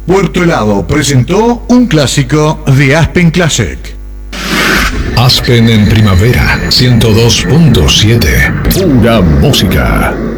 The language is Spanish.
Puerto Helado presentó un clásico de Aspen Classic. Aspen en primavera, 102.7. Pura música.